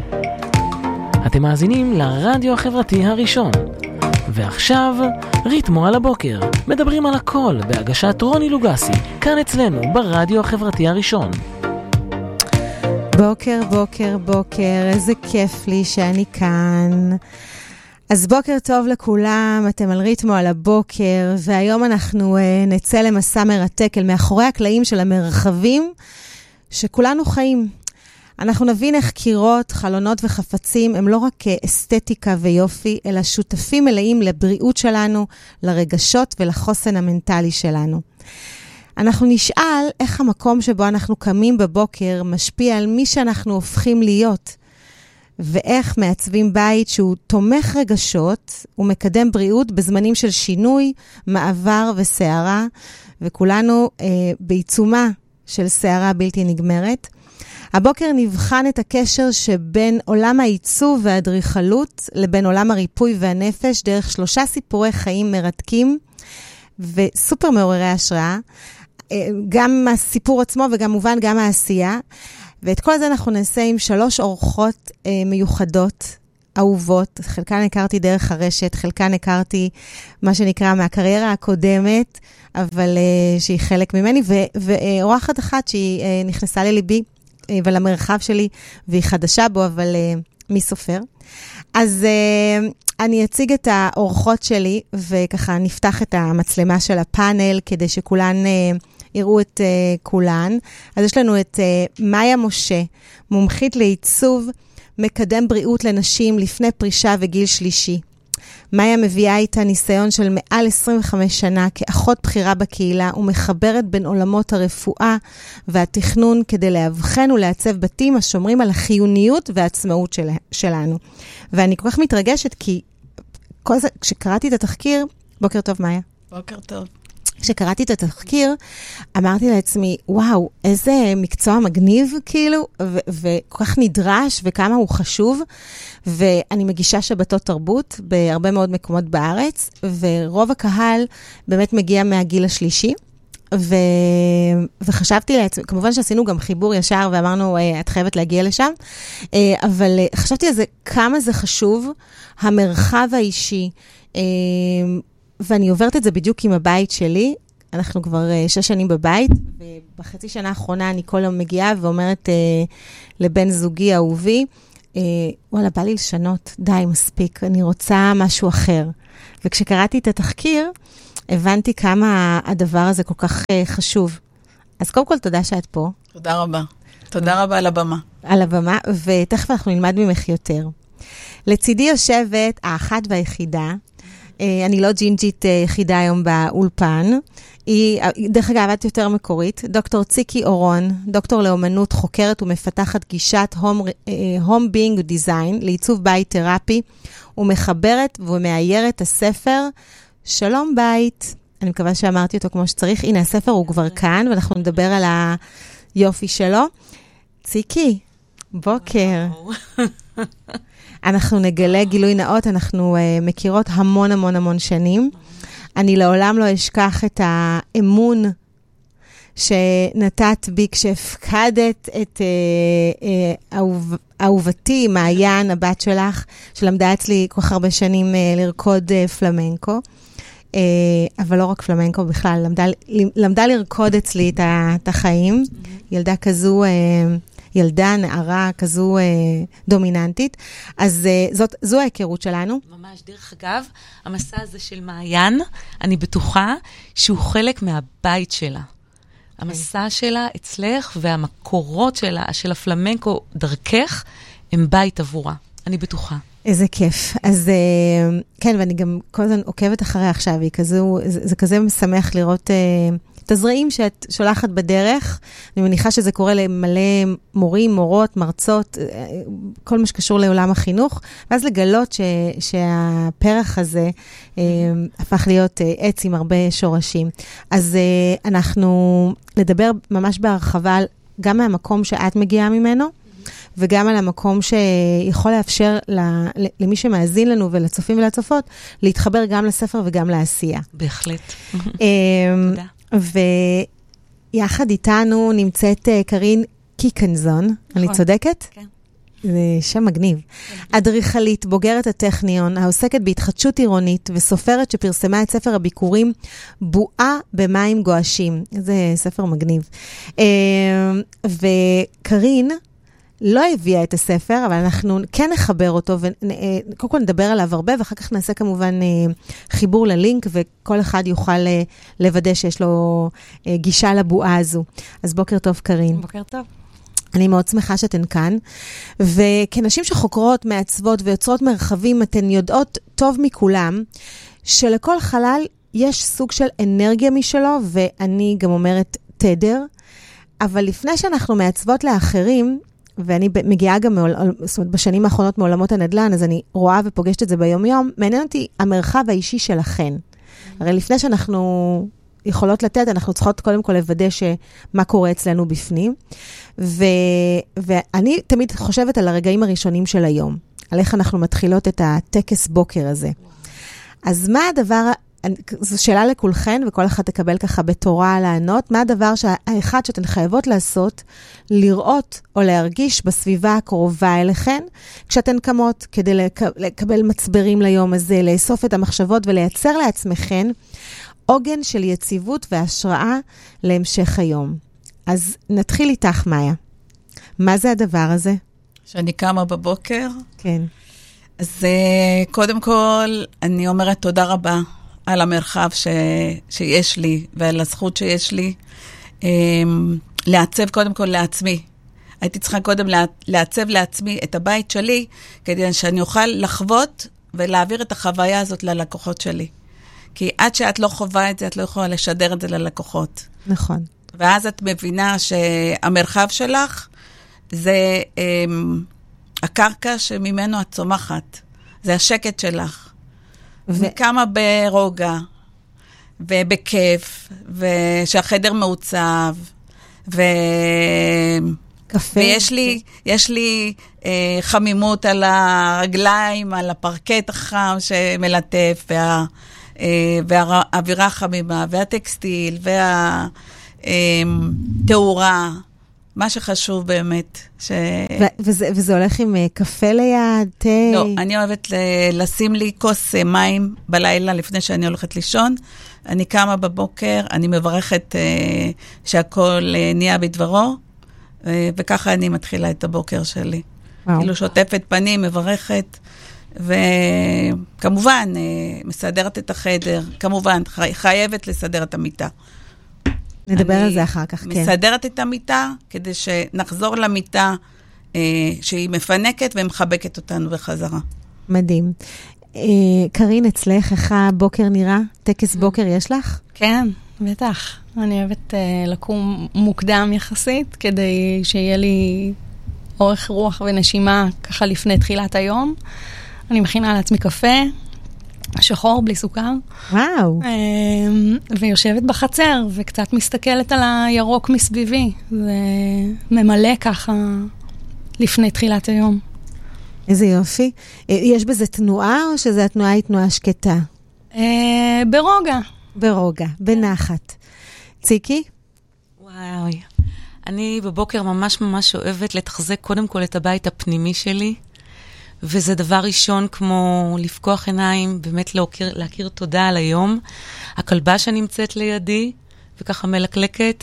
אתם מאזינים לרדיו החברתי הראשון. ועכשיו, ריתמו על הבוקר. מדברים על הכל בהגשת רוני לוגסי, כאן אצלנו ברדיו החברתי הראשון. בוקר, בוקר, בוקר, איזה כיף לי שאני כאן. אז בוקר טוב לכולם, אתם על ריתמו על הבוקר, והיום אנחנו נצא למסע מרתק אל מאחורי הקלעים של המרחבים שכולנו חיים. אנחנו נבין איך קירות, חלונות וחפצים הם לא רק אסתטיקה ויופי, אלא שותפים מלאים לבריאות שלנו, לרגשות ולחוסן המנטלי שלנו. אנחנו נשאל איך המקום שבו אנחנו קמים בבוקר משפיע על מי שאנחנו הופכים להיות, ואיך מעצבים בית שהוא תומך רגשות ומקדם בריאות בזמנים של שינוי, מעבר וסערה, וכולנו בעיצומה של סערה בלתי נגמרת. הבוקר נבחן את הקשר שבין עולם העיצוב והאדריכלות לבין עולם הריפוי והנפש דרך 3 סיפורי חיים מרתקים וסופר מעוררי השראה, גם הסיפור עצמו וגם מובן גם העשייה. ואת כל זה אנחנו נעשה עם 3 אורחות מיוחדות, אהובות. חלקן הכרתי דרך הרשת, חלקן הכרתי מה שנקרא מהקריירה הקודמת, אבל שהיא חלק ממני, ואורחת אחת שהיא נכנסה לליבי ולמרחב שלי, והיא חדשה בו, אבל מי סופר. אז אני אציג את האורחות שלי, וככה נפתח את המצלמה של הפאנל, כדי שכולן יראו את כולן. אז יש לנו את מאיה משה, מומחית לעיצוב, מקדם בריאות לנשים לפני פרישה וגיל שלישי. מאיה מביאה איתה ניסיון של מעל 25 שנה כאחות בחירה בקהילה, ומחברת בין עולמות הרפואה והתכנון כדי להבחן ולעצב בתים השומרים על החיוניות והעצמאות שלנו. ואני כל כך מתרגשת כי כשקראתי את התחקיר, בוקר טוב מאיה. בוקר טוב. כשקראתי את התחקיר, אמרתי לעצמי, וואו, איזה מקצוע מגניב, כאילו, וכל כך נדרש, וכמה הוא חשוב, ואני מגישה שבתות תרבות, בהרבה מאוד מקומות בארץ, ורוב הקהל באמת מגיע מהגיל השלישי, וחשבתי לעצמי, כמובן שעשינו גם חיבור ישר, ואמרנו, את חייבת להגיע לשם, אבל חשבתי על זה, כמה זה חשוב, המרחב האישי, ואני עוברת את זה בדיוק עם הבית שלי. אנחנו כבר 6 שנים בבית, ובחצי שנה האחרונה אני כל יום מגיעה ואומרת לבן זוגי אהובי, וואלה, בא לי לשנות, די, מספיק, אני רוצה משהו אחר. וכשקראתי את התחקיר, הבנתי כמה הדבר הזה כל כך חשוב. אז קודם כל, תודה שאת פה. תודה רבה. תודה רבה על הבמה. על הבמה, ותכף אנחנו נלמד ממך יותר. לצידי יושבת האחת והיחידה, אני לא ג'ינג'ית יחידה היום באולפן, היא, דרך אגב, את יותר מקורית, דוקטור ציקי אורון, דוקטור לאומנות, חוקרת ומפתחת גישת Home Being Design, לעיצוב בית תרפי, ומחברת ומאיירת הספר שלום בית. אני מקווה שאמרתי אותו כמו שצריך. הנה, הספר הוא כבר כאן, ואנחנו נדבר על היופי שלו. ציקי, בוקר. אנחנו נגלה גילוי נאות, אנחנו מכירות המון המון המון שנים. אני לעולם לא אשכח את האמון שנתת בי כשהפקדת את אהובתי, מעיין, הבת שלך, שלמדה אצלי כל כך הרבה שנים לרקוד פלמנקו, אבל לא רק פלמנקו בכלל, למדה לרקוד אצלי את החיים. ילדה כזו... ילדה, נערה, כזו דומיננטית. אז זו ההיכרות שלנו. ממש, דרך אגב, המסע הזה של מעיין, אני בטוחה שהוא חלק מהבית שלה. המסע שלה אצלך, והמקורות שלה, של הפלמנקו דרכך, הם בית עבורה. אני בטוחה. איזה כיף. אז כן, ואני גם כל הזמן עוקבת אחריה עכשיו, זה כזה משמח לראות... את הזרעים שאת שולחת בדרך, אני מניחה שזה קורה למלא מורים, מורות, מרצות, כל מה שקשור לעולם החינוך, ואז לגלות שהפרח הזה הפך להיות עץ עם הרבה שורשים. אז אנחנו נדבר ממש בהרחבה גם מהמקום שאת מגיעה ממנו, וגם על המקום שיכול לאפשר למי שמאזין לנו ולצופים ולצופות, להתחבר גם לספר וגם לעשייה. בהחלט. תודה. ויחד איתנו נמצאת קרין קיקנזון, אני צודקת? כן. זה שם מגניב. אדריכלית, בוגרת הטכניון, העוסקת בהתחדשות עירונית, וסופרת שפרסמה את ספר הביקורים, בועה במים גועשים. זה ספר מגניב. וקרין לא הביאה את הספר, אבל אנחנו כן נחבר אותו, וקודם כל נדבר עליו הרבה, ואחר כך נעשה כמובן חיבור ללינק, וכל אחד יוכל לוודא שיש לו גישה לבועה הזו. אז בוקר טוב, קרין. בוקר טוב. אני מאוד שמחה שאתן כאן, וכנשים שחוקרות, מעצבות ויוצרות מרחבים, אתן יודעות טוב מכולם, שלכל חלל יש סוג של אנרגיה משלו, ואני גם אומרת תדר, אבל לפני שאנחנו מעצבות לאחרים, ואני מגיעה גם זאת אומרת, בשנים האחרונות מעולמות הנדל"ן, אז אני רואה ופוגשת את זה ביום יום, מעניין אותי המרחב האישי שלכן. הרי לפני שאנחנו יכולות לתת, אנחנו צריכות קודם כל לוודא שמה קורה אצלנו בפנים, ואני תמיד חושבת על הרגעים הראשונים של היום, על איך אנחנו מתחילות את הטקס בוקר הזה. אז מה הדבר, זו שאלה לכולכן, וכל אחד תקבל ככה בתורה לענות, מה הדבר האחד שאתן חייבות לעשות, לראות או להרגיש בסביבה הקרובה אליכן, כשאתן קמות כדי לקבל מצברים ליום הזה, לאסוף את המחשבות ולייצר לעצמכן, עוגן של יציבות והשראה להמשך היום. אז נתחיל איתך, מאיה. מה זה הדבר הזה? שאני קמה בבוקר. כן. אז קודם כל, אני אומרת תודה רבה על המרחב שיש לי, ועל הזכות שיש לי, לעצב קודם כל לעצמי. הייתי צריכה קודם לעצב לעצמי את הבית שלי, כדי שאני אוכל לחוות ולהעביר את החוויה הזאת ללקוחות שלי. כי עד שאת לא חווה את זה, את לא יכולה לשדר את זה ללקוחות. נכון. ואז את מבינה שהמרחב שלך זה הקרקע שממנו את צומחת. זה השקט שלך. וכמה ברוגע, ובכיף, ושהחדר מעוצב, קפה. ויש לי חמימות על הרגליים, על הפרקט החם שמלטף, והאווירה החמימה, והטקסטיל, והתאורה, מה שחשוב באמת. וזה הולך עם קפה ליד, תה? לא, אני אוהבת לשים לי כוס מים בלילה לפני שאני הולכת לישון. אני קמה בבוקר, אני מברכת שהכל נהיה בדברו, וככה אני מתחילה את הבוקר שלי. כאילו שוטפת פנים, מברכת, וכמובן, מסדרת את החדר, כמובן, חייבת לסדר את המיטה. נדבר על זה אחר כך, כן. מסדרת את המיטה, כדי שנחזור למיטה שהיא מפנקת ומחבקת אותנו בחזרה. מדהים. קרין, אצלך, איך הבוקר נראה? טקס בוקר יש לך? כן, בטח. אני אוהבת לקום מוקדם יחסית, כדי שיהיה לי אורך רוח ונשימה ככה לפני תחילת היום. אני מכינה לעצמי קפה, שחור בלי סוכר. וואו. ויושבת בחצר, וקצת מסתכלת על הירוק מסביבי. זה ממלא ככה לפני תחילת היום. איזה יופי. יש בזה תנועה, או שזה התנועה היא תנועה שקטה? ברוגע. ברוגע, בנחת. ציקי? וואו. אני בבוקר ממש ממש אוהבת לתחזק קודם כל את הבית הפנימי שלי, וזה דבר ראשון כמו לפקוח עיניים, באמת להכיר תודה על היום. הכלבה שנמצאת לידי, וככה מלקלקת,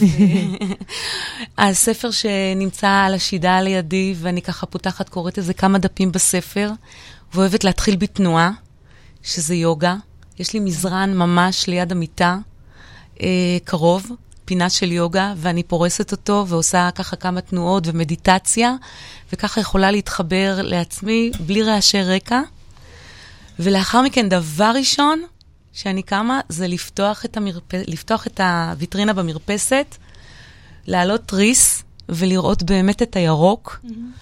והספר שנמצא על השידה לידי, ואני ככה פותחת, קוראת איזה כמה דפים בספר, ואוהבת להתחיל בתנועה, שזה יוגה. יש לי מזרן ממש ליד המיטה, קרוב, פינה של יוגה, ואני פורסת אותו, ועושה ככה כמה תנועות ומדיטציה, וככה יכולה להתחבר לעצמי, בלי רעשי רקע. ולאחר מכן, דבר ראשון, שאני קמה, זה לפתוח את הוויטרינה במרפסת, לעלות טריס, ולראות באמת את הירוק,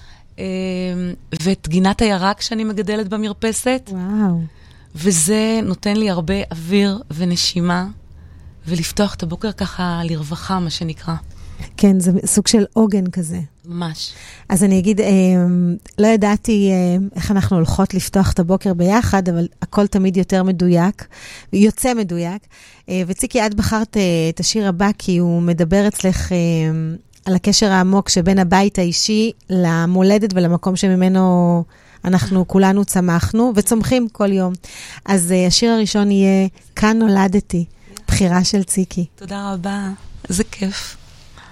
ואת גינת הירק שאני מגדלת במרפסת. וואו. וזה נותן לי הרבה אוויר ונשימה, ולפתוח את הבוקר ככה לרווחה, מה שנקרא. כן, זה סוג של עוגן כזה. ממש. אז אני אגיד, לא ידעתי איך אנחנו הולכות לפתוח את הבוקר ביחד, אבל הכל תמיד יותר מדויק, יוצא מדויק. וציקי, את בחרת את השיר הבא, כי הוא מדבר אצלך על הקשר העמוק שבין הבית האישי למולדת ולמקום שממנו אנחנו כולנו צמחנו וצומחים כל יום. אז השיר הראשון יהיה כאן נולדתי, בחירה של ציקי. תודה רבה, איזה כיף.